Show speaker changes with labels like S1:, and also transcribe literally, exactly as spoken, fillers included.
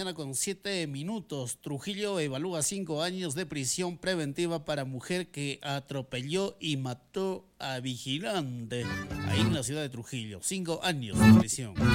S1: mañana con siete minutos. Trujillo evalúa cinco años de prisión preventiva para mujer que atropelló y mató a vigilante. Ahí en la ciudad de Trujillo. Cinco años de prisión.